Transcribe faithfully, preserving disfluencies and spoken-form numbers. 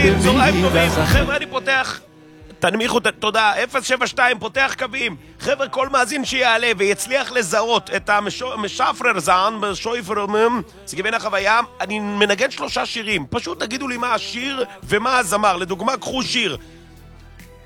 טובים, צהריים טובים. חבר'ה, אני פותח... תנמיכו, תודה, אפס שבע שתיים, פותח קווים. חבר'ה, כל מאזין שיעלה ויצליח לזהות את המשפרר זן, בשויפרמם, זה כבין החוויה, אני מנגן שלושה שירים. פשוט תגידו לי מה השיר ומה הזמר. לדוגמה, קחו שיר.